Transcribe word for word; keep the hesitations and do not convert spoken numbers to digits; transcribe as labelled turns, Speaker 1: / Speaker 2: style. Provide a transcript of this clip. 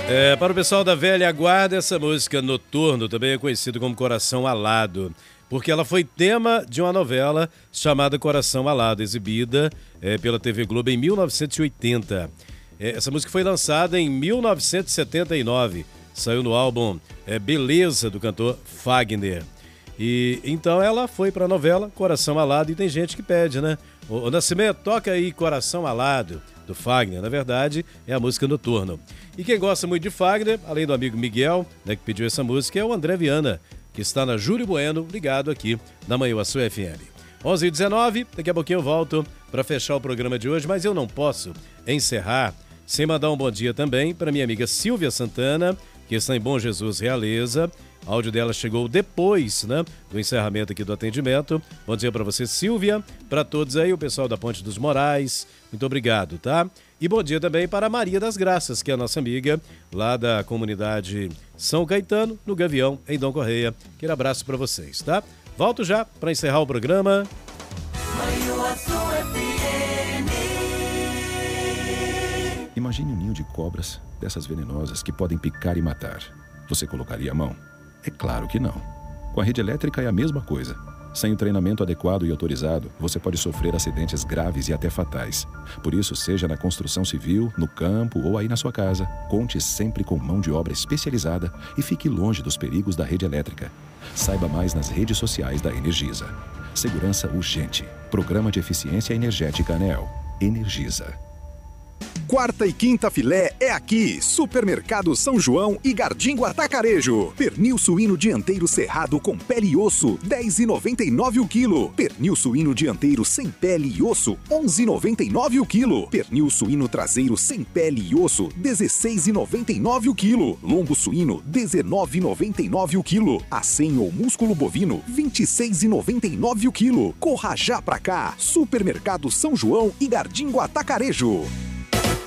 Speaker 1: É, para o pessoal da velha guarda, essa música Noturno também é conhecida como Coração Alado, porque ela foi tema de uma novela chamada Coração Alado, exibida é, pela T V Globo em mil novecentos e oitenta. É, essa música foi lançada em mil novecentos e setenta e nove, saiu no álbum é, Beleza, do cantor Fagner. E então ela foi para a novela Coração Alado e tem gente que pede, né? O, o Nascimento, toca aí Coração Alado, do Fagner. Na verdade, é a música Noturno. E quem gosta muito de Fagner, além do amigo Miguel, né, que pediu essa música, é o André Viana, que está na Júlio Bueno, ligado aqui na Manhuaçu F M. onze e dezenove, daqui a pouquinho eu volto para fechar o programa de hoje, mas eu não posso encerrar sem mandar um bom dia também para minha amiga Silvia Santana, que está em Bom Jesus, Realeza. O áudio dela chegou depois, né, do encerramento aqui do atendimento. Bom dia para você, Silvia, para todos aí, o pessoal da Ponte dos Morais. Muito obrigado, tá? E bom dia também para a Maria das Graças, que é a nossa amiga lá da comunidade São Caetano, no Gavião, em Dom Correia. Aquele abraço para vocês, tá? Volto já para encerrar o programa.
Speaker 2: Imagine um ninho de cobras, dessas venenosas que podem picar e matar. Você colocaria a mão? É claro que não. Com a rede elétrica é a mesma coisa. Sem o treinamento adequado e autorizado, você pode sofrer acidentes graves e até fatais. Por isso, seja na construção civil, no campo ou aí na sua casa, conte sempre com mão de obra especializada e fique longe dos perigos da rede elétrica. Saiba mais nas redes sociais da Energisa. Segurança urgente. Programa de Eficiência Energética ANEEL. Energisa.
Speaker 3: Quarta e quinta filé é aqui. Supermercado São João e Gardingo Atacarejo. Pernil suíno dianteiro cerrado com pele e osso, dez reais e noventa e nove centavos o quilo. Pernil suíno dianteiro sem pele e osso, onze reais e noventa e nove centavos o quilo. Pernil suíno traseiro sem pele e osso, dezesseis reais e noventa e nove centavos o quilo. Lombo suíno, dezenove reais e noventa e nove centavos o quilo. Acém ou músculo bovino, vinte e seis reais e noventa e nove centavos o quilo. Corra já pra cá. Supermercado São João e Gardingo Atacarejo.